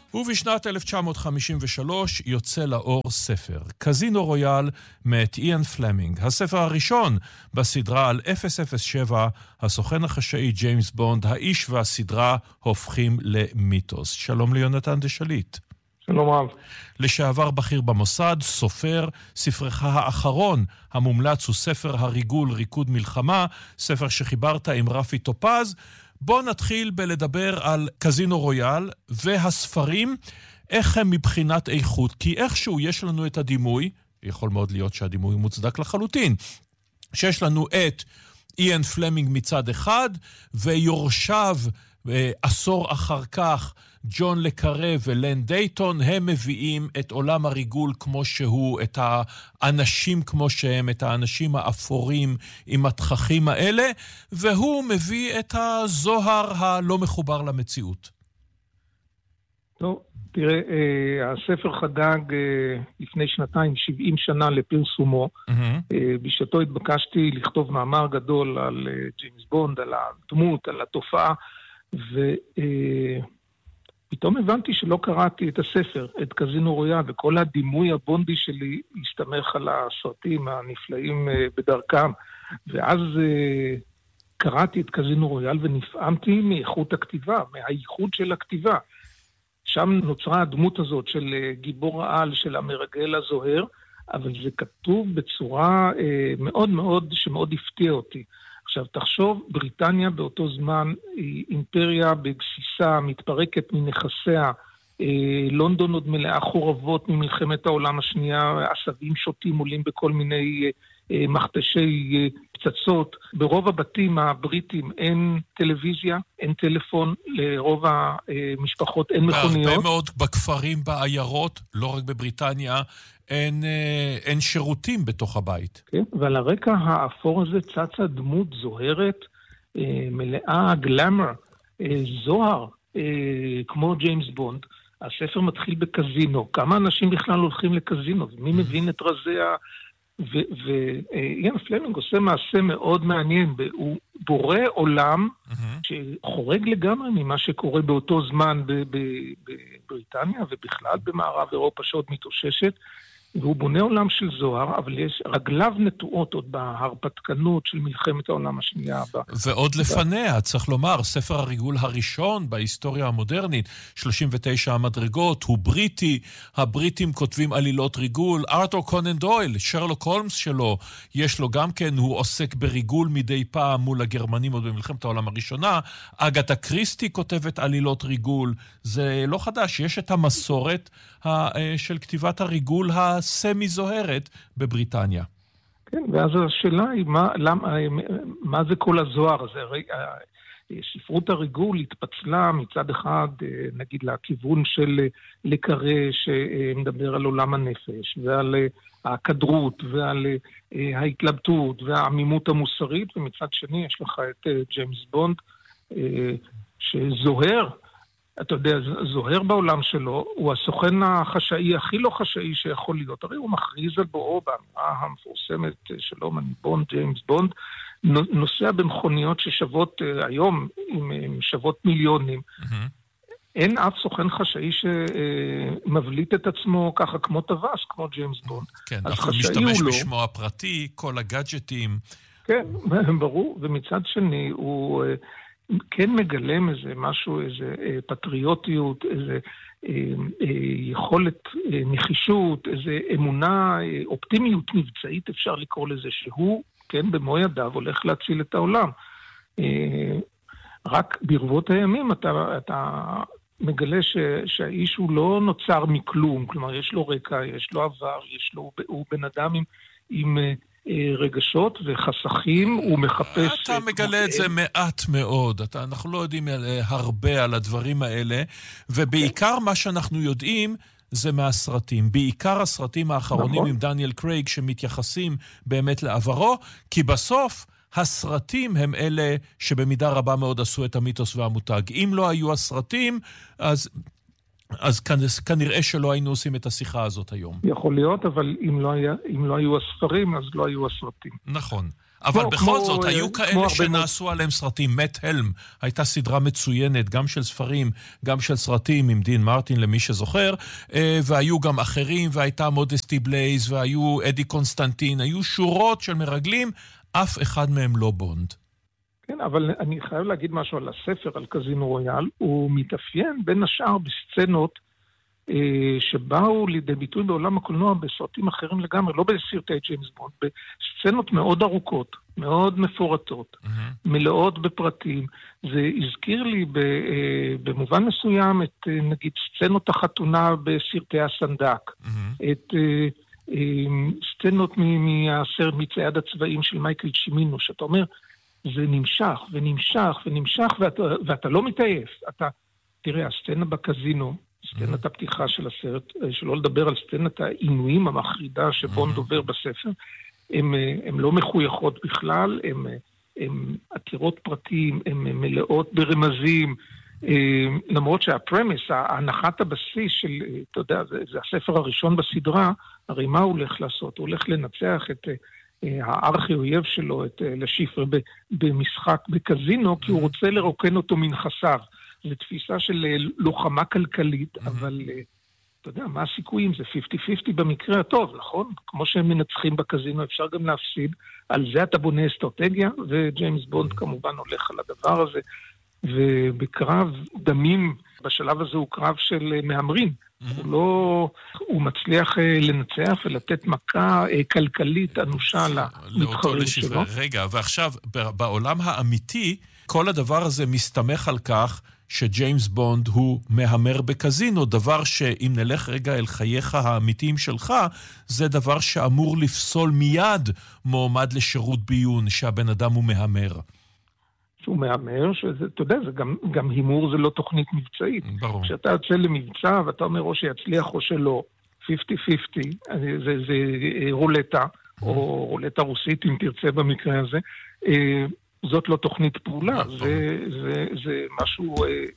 ובשנת 1953 יוצא לאור ספר, קזינו רויאל מאת איאן פלמינג, הספר הראשון בסדרה על 007, הסוכן החשאי ג'יימס בונד, האיש והסדרה הופכים למיתוס. שלום ליונתן דשליט. שלום רב. לשעבר בכיר במוסד, סופר, ספרך האחרון המומלץ הוא ספר הריגול ריקוד מלחמה, ספר שחיברת עם רפי טופז. בוא נתחיל בלדבר על קזינו רויאל והספרים, איך הם מבחינת איכות, כי איכשהו יש לנו את הדימוי, יכול מאוד להיות שהדימוי מוצדק לחלוטין, שיש לנו את איאן פלמינג מצד אחד, ויורשיו עשור אחר כך, ג'ון לקרה ולן דייטון, הם מביאים את עולם הריגול כמו שהוא, את האנשים כמו שהם, את האנשים האפורים עם התככים האלה, והוא מביא את הזוהר הלא מחובר למציאות. טוב, תראה, הספר חגג לפני שנתיים, 70 שנה לפרסומו. בשעתו התבקשתי לכתוב מאמר גדול על ג'יימס בונד, על הדמות, על התופעה, פתאום הבנתי שלא קראתי את הספר, את קזינו רויאל, וכל הדימוי הבונדי שלי הסתמך על הסרטים הנפלאים בדרכם. ואז קראתי את קזינו רויאל ונפעמתי מאיכות הכתיבה, מהאיכות של הכתיבה. שם נוצרה הדמות הזאת של גיבור העל, של המרגל הזוהר, אבל זה כתוב בצורה מאוד מאוד, שמאוד הפתיע אותי. עכשיו, תחשוב, בריטניה באותו זמן היא אימפריה בגסיסה, מתפרקת מנכסיה, לונדון עוד מלאה חורבות ממלחמת העולם השנייה, עשבים שוטים עולים בכל מיני מכתשי פצצות. ברוב הבתים הבריטים אין טלוויזיה, אין טלפון, לרוב המשפחות אין מכוניות. הרבה מאוד בכפרים, בעיירות, לא רק בבריטניה, אין שירותים בתוך הבית. כן, ועל הרקע האפור הזה צצה דמות זוהרת, מלאה גלאמר, זוהר, כמו ג'יימס בונד. הספר מתחיל בקזינו. כמה אנשים בכלל הולכים לקזינו? מי מבין את רזיה? ואיאן פלמינג עושה מעשה מאוד מעניין. הוא בורא עולם שחורג לגמרי ממה שקורה באותו זמן בבריטניה, ובכלל במערב אירופה שעוד מתאוששת. והוא בונה עולם של זוהר, אבל יש רגליו נטועות עוד בהרפתקנות של מלחמת העולם השנייה. ועוד לפניה, צריך לומר, ספר הריגול הראשון בהיסטוריה המודרנית, 39 המדרגות, הוא בריטי, הבריטים כותבים עלילות ריגול, ארתור קונן דויל, שרלוק הולמס שלו, יש לו גם כן, הוא עוסק בריגול מדי פעם מול הגרמנים עוד במלחמת העולם הראשונה, אגתה קריסטי כותבת עלילות ריגול, זה לא חדש, יש את המסורת של כתיבת הריגול הסמי-זוהרת בבריטניה. כן, ואז השאלה היא, מה זה כל הזוהר הזה? הרי ספרות הריגול התפצלה מצד אחד, נגיד, לכיוון של לקרה שמדבר על עולם הנפש, ועל הכדרות, ועל ההתלבטות, והעמימות המוסרית, ומצד שני יש לך את ג'יימס בונד, שזוהר, אתה יודע, זוהר בעולם שלו, הוא הסוכן החשאי, הכי לא חשאי שיכול להיות. הרי הוא מכריז על בואו באמרה המפורסמת שלום, אני בונד, ג'יימס בונד, נוסע במכוניות ששוות היום, עם שוות מיליונים. אין אף סוכן חשאי שמבליט את עצמו ככה כמו טווס, כמו ג'יימס בונד. כן, אנחנו משתמש בשמו הפרטי, כל הגאדג'טים. כן, ברור, ומצד שני הוא כן מגלם איזה משהו, איזה פטריוטיות, איזה יכולת נחישות, איזה אמונה, אופטימיות מבצעית אפשר לקרוא לזה, שהוא, כן, במו ידיו הולך להציל את העולם. רק ברבות הימים אתה מגלה שהאיש הוא לא נוצר מכלום, כלומר יש לו רקע, יש לו עבר, הוא בן אדם עם רגשות וחסכים, הוא מחפש... אתה מגלה את זה מעט מאוד, אנחנו לא יודעים הרבה על הדברים האלה, ובעיקר מה שאנחנו יודעים זה מהסרטים, בעיקר הסרטים האחרונים עם דניאל קרייג שמתייחסים באמת לעברו, כי בסוף הסרטים הם אלה שבמידה רבה מאוד עשו את המיתוס והמותג. אם לא היו הסרטים, אז כנראה שלא היינו עושים את השיחה הזאת היום. יכול להיות, אבל אם לא היו הספרים, אז לא היו הסרטים. נכון. אבל בכל זאת, היו כאלה שנעשו עליהם סרטים. מאט הלם הייתה סדרה מצוינת, גם של ספרים, גם של סרטים, עם דין מרטין, למי שזוכר, והיו גם אחרים, והייתה מודסטי בלייז, והיו אדי קונסטנטין, היו שורות של מרגלים, אף אחד מהם לא בונד. כן, אבל אני חייב להגיד משהו על הספר, על קזינו רויאל. הוא מתאפיין בין השאר בסצנות שבאו לידי ביטוי בעולם הקולנוע בסרטים אחרים לגמרי, לא בסרטי ג'יימס בונד, בסצנות מאוד ארוכות, מאוד מפורטות, מלאות בפרטים. זה הזכיר לי במובן מסוים את, נגיד, סצנות החתונה בסרטי הסנדק, את סצנות מהסרט מצייד הצבעים של מייקל צ'ימינו, שאתה אומר, זה נמשך ונמשך ונמשך, ואתה לא מתעייף. תראה, הסצנה בקזינו, סצנת הפתיחה של הסרט, שלא לדבר על סצנת העינויים המחרידה שבונד עובר בספר, הן לא מחויכות בכלל, הן עתירות פרטים, הן מלאות ברמזים, למרות שהפרמיס, הנחת הבסיס של, אתה יודע, זה הספר הראשון בסדרה, הרי מה הוא הולך לעשות? הוא הולך לנצח את הארכי אויב שלו, את לשיפר, במשחק בקזינו, כי הוא רוצה לרוקן אותו מנכסיו. זו תפיסה של לוחמה כלכלית, אבל אתה יודע, מה הסיכויים? זה 50-50 במקרה הטוב, נכון? כמו שהם מנצחים בקזינו, אפשר גם להפסיד. על זה אתה בונה אסטרטגיה, וג'יימס בונד כמובן הולך על הדבר הזה. ובקרב דמים, בשלב הזה הוא קרב של מהמרים. הוא מצליח לנצח ולתת מכה כלכלית אנושה למתחרים שלו. רגע, ועכשיו, בעולם האמיתי, כל הדבר הזה מסתמך על כך שג'יימס בונד הוא מהמר בקזינו, דבר שאם נלך רגע אל חייך האמיתיים שלך, זה דבר שאמור לפסול מיד מועמד לשירות ביון, שהבן אדם הוא מהמר. שהוא מהמר, אתה יודע, גם הימור זה לא תוכנית מבצעית. ברור. כשאתה יוצא למבצע ואתה אומר או שיצליח או שלא, 50-50, זה רולטה, או רולטה רוסית אם תרצה במקרה הזה, זאת לא תוכנית פעולה, זה משהו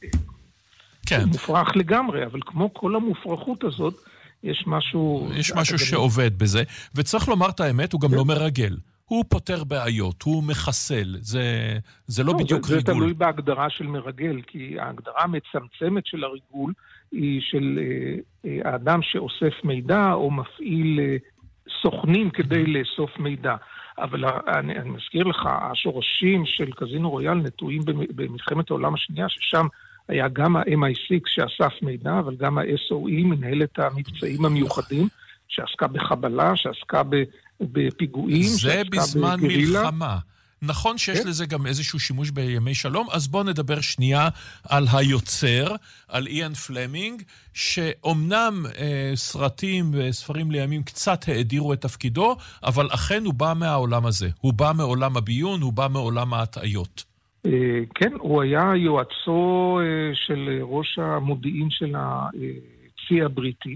מופרך לגמרי, אבל כמו כל המופרכות הזאת, יש משהו שעובד בזה, וצריך לומר את האמת, הוא גם לא מרגל. הוא פותר בעיות, הוא מחסל, זה לא בדיוק ריגול. זה תלוי בהגדרה של מרגל, כי ההגדרה המצמצמת של הריגול היא של האדם שאוסף מידע או מפעיל סוכנים כדי לאסוף מידע. אבל אני מזכיר לך, השורשים של קזינו רויאל נטועים במלחמת העולם השנייה, ששם היה גם ה-MI6 שאסף מידע, אבל גם ה-SOE, מנהלת המבצעים המיוחדים, שעסקה בחבלה, שעסקה בפיגועים, זה בזמן מלחמה. נכון שיש לזה גם איזשהו שימוש בימי שלום, אז בואו נדבר שנייה על היוצר, על איאן פלמינג, שאומנם סרטים וספרים לימים קצת האדירו את תפקידו, אבל אכן הוא בא מהעולם הזה. הוא בא מעולם הביון, הוא בא מעולם ההטעיות. כן, הוא היה יועצו של ראש המודיעין של הצי הבריטי,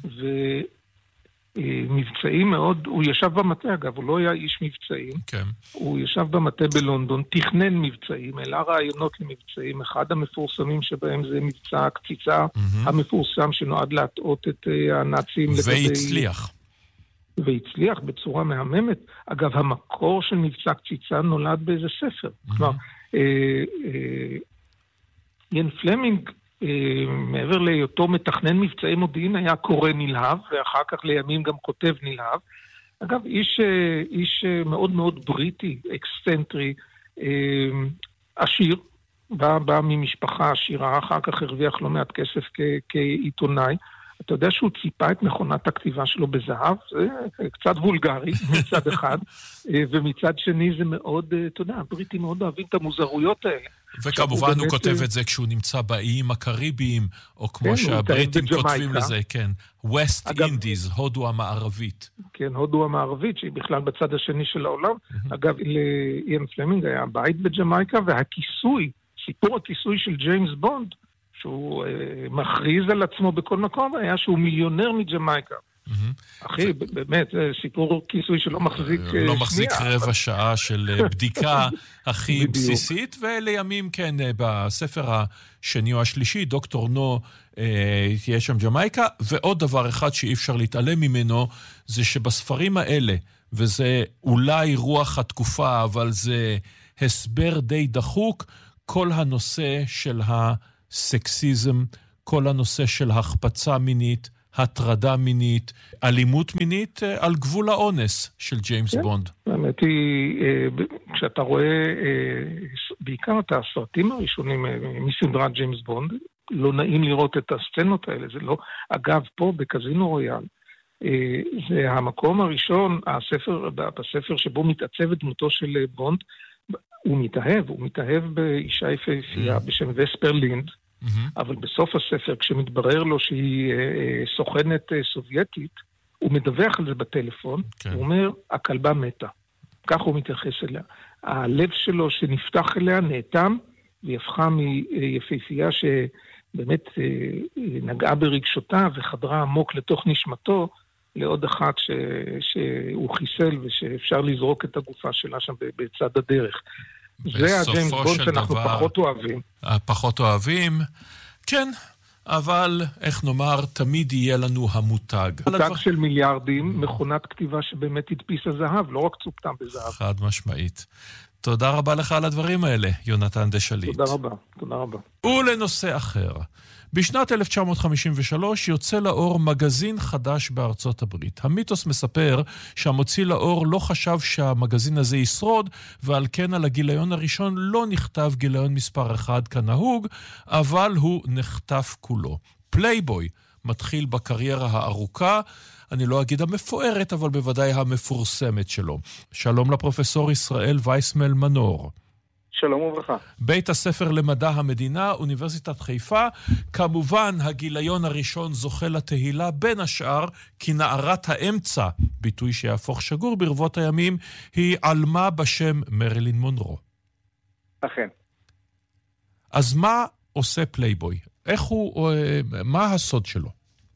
מבצעים מאוד, הוא ישב במטה אגב, הוא לא היה איש מבצעים, כן. הוא ישב במטה בלונדון, תכנן מבצעים, העלה רעיונות למבצעים, אחד המפורסמים שבהם זה מבצע הקציצה המפורסם שנועד להטעות את הנאצים והצליח בצורה מהממת. אגב, המקור של מבצע קציצה נולד באיזה ספר, כלומר, איאן פלמינג, מעבר להיותו מתכנן מבצעי מודיעין, היה קורא נלהב, ואחר כך לימים גם כותב נלהב. אגב, איש מאוד מאוד בריטי, אקסצנטרי, עשיר, בא ממשפחה עשירה, אחר כך הרוויח לא מעט כסף כעיתונאי. אתה יודע שהוא ציפה את מכונת הכתיבה שלו בזהב, זה קצת וולגרי מצד אחד, ומצד שני זה מאוד, אתה יודע, הבריטים מאוד אוהבים את המוזרויות האלה. וכמובן הוא כותב את זה כשהוא נמצא באיים הקריביים, או כמו שהבריטים כותבים לזה, כן, West Indies, הודו המערבית. כן, הודו המערבית, שהיא בכלל בצד השני של העולם. אגב, לאיאן פלמינג היה בית בג'מייקה, והכיסוי, סיפור הכיסוי של ג'יימס בונד, שהוא מכריז על עצמו בכל מקום, היה שהוא מיליונר מג'מייקה. אחי, באמת, זה סיפור כיסוי שלא מחזיק שנייה. לא מחזיק רבע שעה של בדיקה הכי בסיסית, ולימים, כן, בספר השני או השלישי, דוקטור נו תהיה שם ג'מייקה, ועוד דבר אחד שאי אפשר להתעלם ממנו, זה שבספרים האלה, וזה אולי רוח התקופה, אבל זה הסבר די דחוק, כל הנושא של הסקסיזם, כל הנושא של החפצה מינית, הטרדה מינית, אלימות מינית על גבול האונס של ג'יימס בונד. האמת היא, כשאתה רואה בעיקר את הסרטים הראשונים מסדרת ג'יימס בונד, לא נעים לראות את הסצנות האלה. זה לא, אגב, פה בקזינו רויאל, זה המקום הראשון, בספר שבו מתעצבת דמותו של בונד, הוא מתאהב באישה יפהפייה בשם וספר לינד, אבל בסוף הספר, כשמתברר לו שהיא סוכנת סובייטית, הוא מדווח על זה בטלפון, הוא אומר, הכלבה מתה. כך הוא מתייחס אליה. הלב שלו שנפתח אליה נאטם, והיא הפכה מיפהפייה שבאמת נגעה ברגשותיו וחדרה עמוק לתוך נשמתו, לעוד אחת שהוא חיסל ושאפשר לזרוק את הגופה שלה שם בצד הדרך. זה הג'יימס בונד שאנחנו פחות אוהבים. פחות אוהבים, כן, אבל איך נאמר, תמיד יהיה לנו המותג. מותג של מיליארדים, מכונת כתיבה שבאמת הדפיסה זהב, לא רק צופתם בזהב. חד משמעית. תודה רבה לך על הדברים האלה, יונתן דשליט. תודה רבה. ולנושא אחר. בשנת 1953 יוצא לאור מגזין חדש בארצות הברית. המיתוס מספר שהמוציא לאור לא חשב שהמגזין הזה ישרוד, ועל כן על הגיליון הראשון לא נכתב גיליון מספר 1 כנהוג, אבל הוא נחטף כולו. פלייבוי מתחיל בקריירה הארוכה, אני לא אגיד המפוארת, אבל בוודאי המפורסמת שלו. שלום לפרופסור ישראל וייסמל מנור. שלום וברכה. בית הספר למדע המדינה, אוניברסיטת חיפה. כמובן, הגיליון הראשון זוכה לתהילה בין השאר, כי נערת האמצע, ביטוי שיהפוך שגור ברבות הימים, היא עלמה בשם מרילין מונרו. אכן. אז מה עושה פלייבוי? מה הסוד שלו?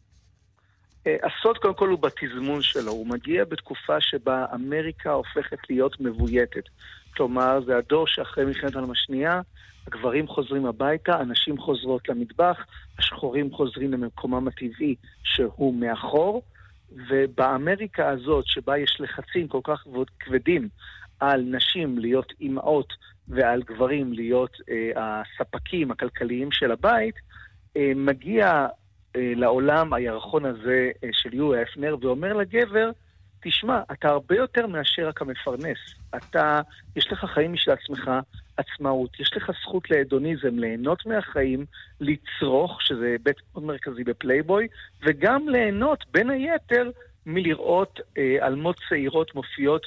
הסוד קודם כל הוא בתזמון שלו. הוא מגיע בתקופה שבה אמריקה הופכת להיות מבויתת. כלומר, זה הדור שאחרי מלחמת העולם השנייה, הגברים חוזרים הביתה, הנשים חוזרות למטבח, השחורים חוזרים למקומם הטבעי שהוא מאחור, ובאמריקה הזאת שבה יש לחצים כל כך כבדים על נשים להיות אימהות ועל גברים להיות הספקים הכלכליים של הבית, מגיע לעולם הירחון הזה של יורי אפנר ואומר לגבר, תשמע, אתה הרבה יותר מאשר רק המפרנס. יש לך חיים משל עצמך, עצמאות, יש לך זכות להדוניזם, ליהנות מהחיים, לצרוך, שזה היבט מאוד מרכזי בפלייבוי, וגם ליהנות בין היתר מלראות אלמות צעירות מופיעות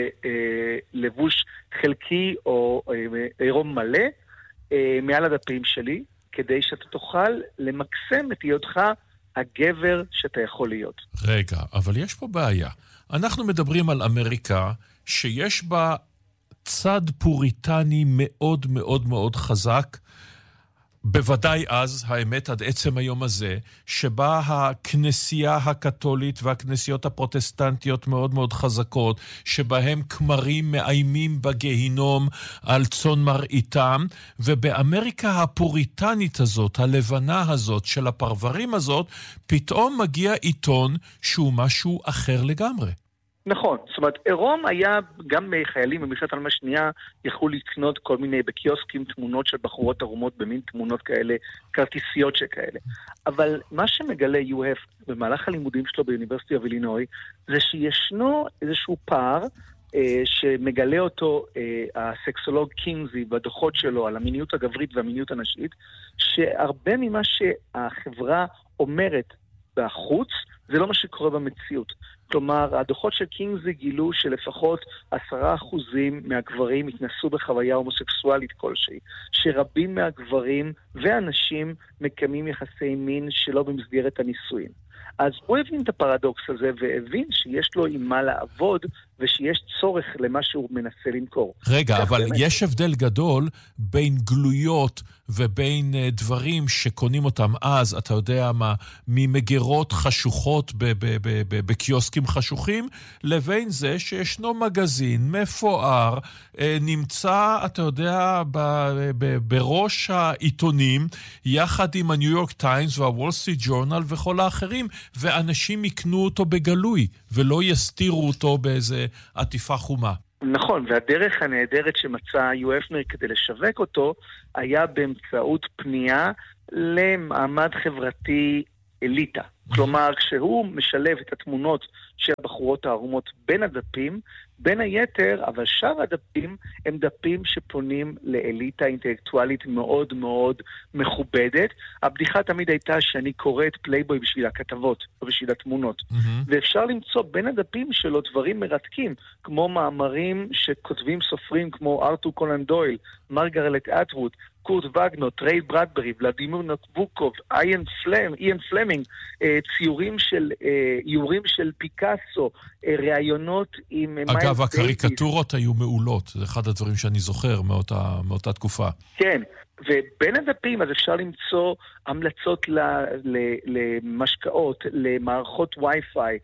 בלבוש חלקי או עירום מלא מעל הדפים שלי, כדי שאתה תוכל למקסם את היותך הגבר שאתה יכול להיות. רגע, אבל יש פה בעיה. אנחנו מדברים על אמריקה שיש בה צד פוריטני מאוד מאוד מאוד חזק, בוודאי אז, האמת עד עצם היום הזה, שבה הכנסייה הקתולית והכנסיות הפרוטסטנטיות מאוד מאוד חזקות, שבהם כמרים מאיימים בגיהינום על צאן מרעיתם, ובאמריקה הפוריטנית הזאת, הלבנה הזאת של הפרברים הזאת, פתאום מגיע עיתון שהוא משהו אחר לגמרי. נכון, זאת אומרת, עירום היה, גם חיילים במלחמת העולם השנייה יכלו לקנות כל מיני בקיוסקים תמונות של בחורות ערומות במין תמונות כאלה, כרטיסיות שכאלה. אבל מה שמגלה יוהף במהלך הלימודים שלו באוניברסיטה אילינוי, זה שישנו איזשהו פער שמגלה אותו הסקסולוג קינזי בדוחות שלו על המיניות הגברית והמיניות הנשית, שהרבה ממה שהחברה אומרת בחוץ, זה לא מה שקורה במציאות. כלומר, הדוחות של קינגסי גילו שלפחות 10% מהגברים התנסו בחוויה הומוסקסואלית כלשהי, שרבים מהגברים והנשים מקיימים יחסי מין שלא במסגרת הנישואים. אז הוא הבין את הפרדוקס הזה, והבין שיש לו עם מה לעבוד, ושיש צורך למה שהוא מנסה למכור. רגע, אבל יש הבדל גדול בין גלויות ובין דברים שקונים אותם אז, אתה יודע מה, ממגירות חשוכות בקיוסקים חשוכים, לבין זה שישנו מגזין מפואר, נמצא, אתה יודע, בראש העיתונים, יחד עם הניו יורק טיימס והוול סטריט ג'ורנל וכל האחרים, ואנשים יקנו אותו בגלוי, ולא יסתירו אותו באיזה עטיפה חומה. נכון, והדרך הנהדרת שמצא יו-הפנר כדי לשווק אותו, היה באמצעות פנייה למעמד חברתי אליטה. כלומר, כשהוא משלב את התמונות של הבחורות הערומות בין הדפים, בין היתר, אבל שאר הדפים הם דפים שפונים לאליטה אינטלקטואלית מאוד מאוד מכובדת. הבדיחה תמיד הייתה שאני קורא את פלייבוי בשביל הכתבות או בשביל התמונות. ואפשר למצוא בין הדפים שלו דברים מרתקים, כמו מאמרים שכותבים סופרים כמו ארתור קונן דויל, מרגרט אטווד, קורט וגנר, טריי ברדברי, ולדימיר נבוקוב, איין פלמינג, איורים של פיקאסו, ראיונות עם... אגב, הקריקטורות היו מעולות, זה אחד הדברים שאני זוכר מאותה תקופה. כן, ובין הדפים אז אפשר למצוא המלצות למשקאות, למערכות וי-פיי,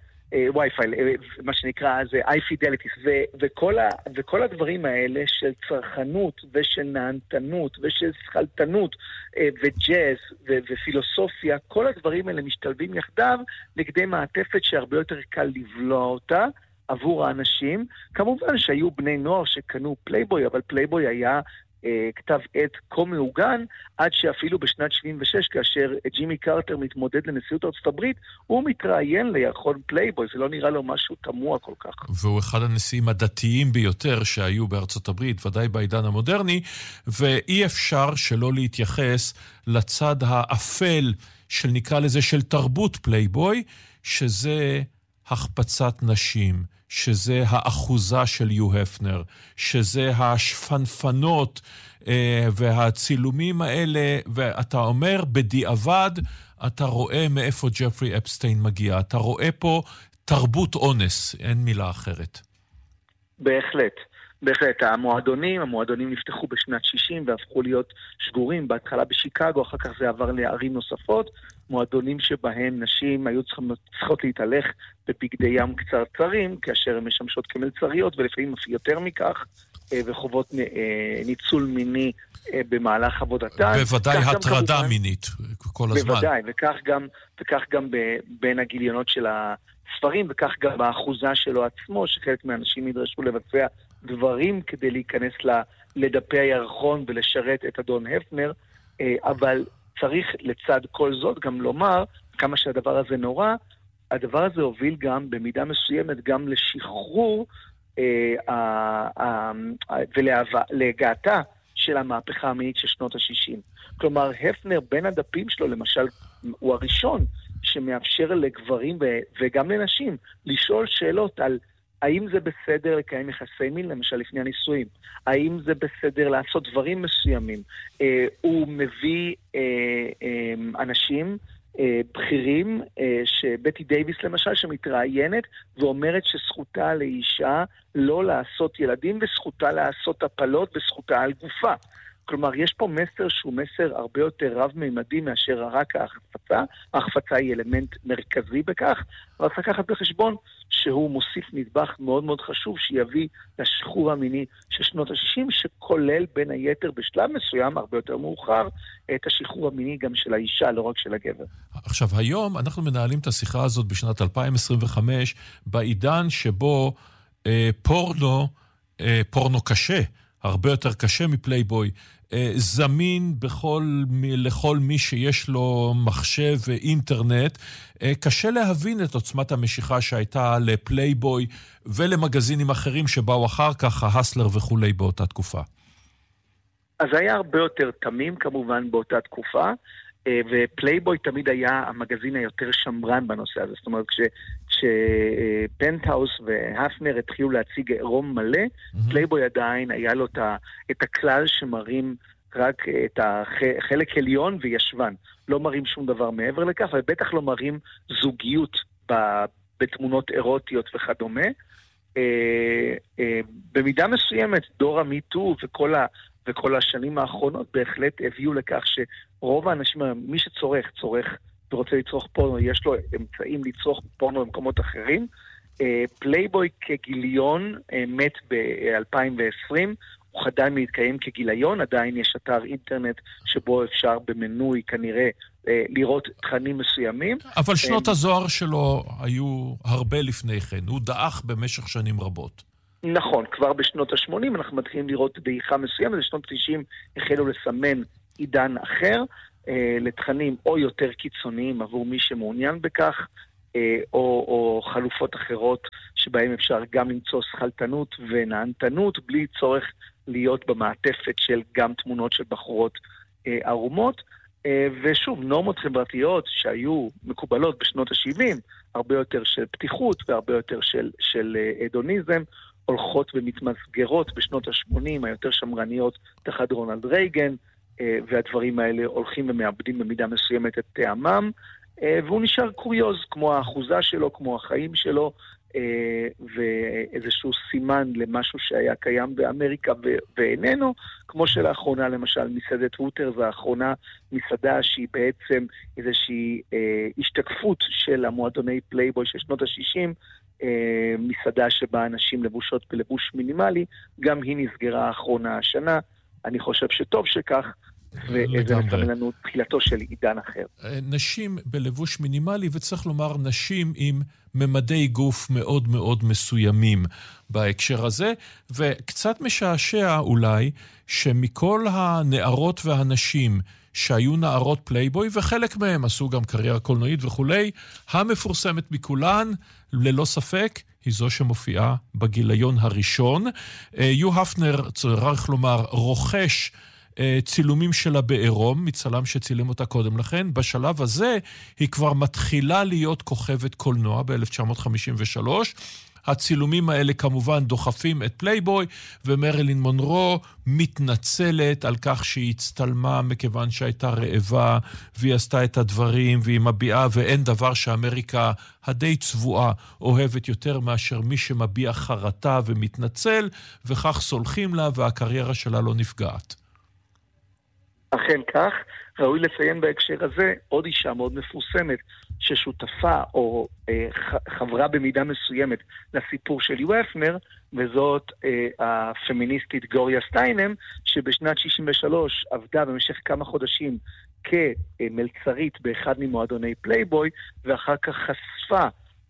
מה שנקרא זה iFidelities, וכל הדברים האלה של צרכנות ושל נענתנות ושל שכלתנות וג'אז ופילוסופיה, כל הדברים האלה משתלבים יחדיו לכדי מעטפת שהרבה יותר קל לבלוע אותה עבור האנשים. כמובן שהיו בני נוער שקנו פלייבוי, אבל פלייבוי היה כתב עת כה מעוגן, עד שאפילו בשנת 76, כאשר ג'ימי קרטר מתמודד לנשיאות ארצות הברית, הוא מתראיין לירחון פלייבוי, זה לא נראה לו משהו תמוה כל כך. והוא אחד הנשיאים הדתיים ביותר שהיו בארצות הברית, ודאי בעידן המודרני, ואי אפשר שלא להתייחס לצד האפל של נקרא לזה של תרבות פלייבוי, שזה החפצת נשים, שזה האחוזה של יו-הפנר, שזה השפנפנות והצילומים האלה, ואתה אומר בדיעבד, אתה רואה מאיפה ג'פרי אפסטיין מגיע, אתה רואה פה תרבות אונס, אין מילה אחרת. בהחלט. בהחלט, המועדונים נפתחו בשנת 60 והפכו להיות שגורים, בהתחלה בשיקגו, אחר כך זה עבר לערים נוספות, מועדונים שבהם נשים היו צריכות להתהלך בבגדי ים קצרצרים, כאשר הן משמשות כמלצריות, ולפעמים אף יותר מכך, וחובות ניצול מיני במהלך עבודתן. בוודאי הטרדה מינית, כל הזמן. בוודאי, וכך גם בין הגיליונות של הספרים, וכך גם באחוזה שלו עצמו, שחלק מהאנשים נדרשו לבצע דברים כדי להיכנס לדפי הירחון ולשרת את אדון הפנר, אבל צריך לצד כל זאת גם לומר כמה שהדבר הזה נורא, הדבר הזה הוביל גם במידה מסוימת גם לשחרור ולהגעתה של המהפכה המינית של שנות ה-60. כלומר, הפנר בין הדפים שלו למשל הוא הראשון שמאפשר לגברים וגם לנשים לשאול שאלות על האם זה בסדר לקיים יחסי מין, למשל לפני הנישואים? האם זה בסדר לעשות דברים מסוימים? הוא מביא אנשים בכירים, שבטי דייביס למשל, שמתראיינת ואומרת שזכותה לאישה לא לעשות ילדים, וזכותה לעשות הפלות, וזכותה על גופה. כלומר, יש פה מסר שהוא מסר הרבה יותר רב-מימדי מאשר רק ההחפצה. ההחפצה היא אלמנט מרכזי בכך, אבל צריך לקחת בחשבון שהוא מוסיף נדבך מאוד מאוד חשוב שיביא לשחרור המיני של שנות ה-60, שכולל בין היתר בשלב מסוים, הרבה יותר מאוחר, את השחרור המיני גם של האישה, לא רק של הגבר. עכשיו, היום אנחנו מנהלים את השיחה הזאת בשנת 2025, בעידן שבו פורנו קשה, הרבה יותר קשה מפלייבוי, זמין לכל מי שיש לו מחשב ואינטרנט. קשה להבין את עוצמת המשיכה שהייתה לפלייבוי ולמגזינים אחרים שבאו אחר כך, ההסלר וכולי באותה תקופה. אז היה הרבה יותר תמים כמובן באותה תקופה, ופלייבוי תמיד היה המגזין היותר שמרן בנושא הזה. זאת אומרת, כשפנטהאוס והפנר התחילו להציג עירום מלא, פלייבוי עדיין היה לו את הכלל שמראים רק את החלק עליון וישבן. לא מראים שום דבר מעבר לכך, ובטח לא מראים זוגיות בתמונות אירוטיות וכדומה. במידה מסוימת, דור המיטו וכל השנים האחרונות בהחלט הביאו לכך שרוב האנשים, מי שצורך ורוצה לצרוך פורנו, יש לו אמצעים לצרוך פורנו במקומות אחרים. פלייבוי כגיליון מת ב-2020, הוא עדיין מתקיים כגיליון, עדיין יש אתר אינטרנט שבו אפשר במנוי כנראה לראות תכנים מסוימים. אבל שנות הזוהר שלו היו הרבה לפני כן, הוא דאח במשך שנים רבות. נכון, כבר בשנות ה-80 אנחנו מתחילים לראות דעיכה מסוימת, בשנות ה-90 החלו לסמן עידן אחר, לתכנים או יותר קיצוניים עבור מי שמעוניין בכך, או חלופות אחרות שבהם אפשר גם למצוא שכלתנות ונענתנות, בלי צורך להיות במעטפת של גם תמונות של בחורות ערומות. ושוב, נורמות חברתיות שהיו מקובלות בשנות ה-70, הרבה יותר של פתיחות והרבה יותר של אדוניזם, הולכות ומתמסגרות בשנות ה-80, היותר שמרניות תחת רונלד רייגן, והדברים האלה הולכים ומאבדים במידה מסוימת את טעמם, והוא נשאר קוריוז, כמו האחוזה שלו, כמו החיים שלו, ואיזשהו סימן למשהו שהיה קיים באמריקה ואיננו, כמו שלאחרונה למשל מסעדת ווטרס, האחרונה מסעדה שהיא בעצם איזושהי השתקפות של המועדוני פלייבוי של שנות ה-60, מסעדה שבה אנשים לבושות בלבוש מינימלי, גם היא נסגרה האחרונה השנה, אני חושב שטוב שכך, וזה מסמן לנו תחילתו של עידן אחר. נשים בלבוש מינימלי, וצריך לומר נשים עם ממדי גוף מאוד מאוד מסוימים בהקשר הזה, וקצת משעשע אולי שמכל הנערות והנשים שהיו נערות פלייבוי, ופלק מהם עשו גם קריירה קולנועית וכולי, המפורסמת מכולן, ללא ספק, היא זו שמופיעה בגיליון הראשון. יו הפנר, צריך לומר, רוכש צילומים שלה בעירום, מצלם שצילם אותה קודם לכן. בשלב הזה היא כבר מתחילה להיות כוכבת קולנוע ב-1953. הצילומים האלה כמובן דוחפים את פלייבוי, ומרילין מונרו מתנצלת על כך שהיא הצטלמה מכיוון שהייתה רעבה, והיא עשתה את הדברים, והיא מביעה, ואין דבר שאמריקה הדי צבועה אוהבת יותר מאשר מי שמביע חרטה ומתנצל, וכך סולחים לה והקריירה שלה לא נפגעת. אכן כך, ראוי לציין בהקשר הזה עוד אישה מאוד מפורסמת ששותפה או חברה במידה מסוימת לסיפור של יו הפנר, וזאת הפמיניסטית גוריה סטיינם, שבשנת 63 עבדה במשך כמה חודשים כמלצרית באחד ממועדוני פלייבוי, ואחר כך חשפה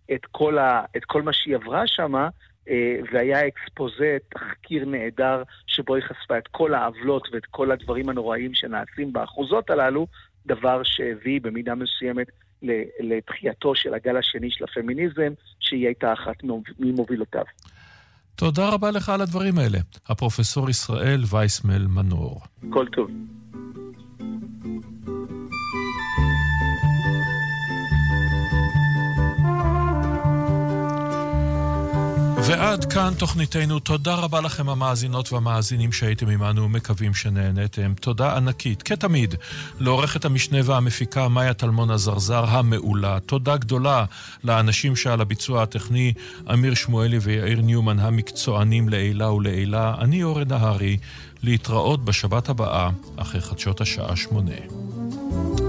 את כל מה שהיא עברה שמה, והיה אקספוזה, תחקיר נהדר, שבו היא חשפה את כל העוולות ואת כל הדברים הנוראים שנעשים באחוזות הללו, דבר שהביא במידה מסוימת לתחייתו של הגל השני של הפמיניזם, שהיא הייתה אחת ממובילותיו. תודה רבה לך על הדברים האלה, הפרופסור ישראל וייסמל מנור. כל טוב. ועד כאן תוכניתנו. תודה רבה לכם המאזינות והמאזינים שהייתם עמנו, מקווים שנהנתם. תודה ענקית, כתמיד, לעורכת המשנה והמפיקה מאיה טלמון הזרזר המעולה. תודה גדולה לאנשים שעל הביצוע הטכני, אמיר שמואלי ויאיר ניומן המקצוענים לעילה ולעילה. אני אורן נהרי, להתראות בשבת הבאה אחרי חדשות השעה 8.